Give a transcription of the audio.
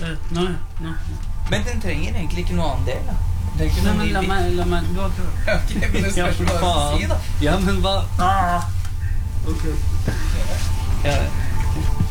Nå. Men den trenger egentlig ikke noe annen del, da. Nei, men la meg gå til. Ok, men det spørs hva du si, da. Ja, men hva? Ok. Ja.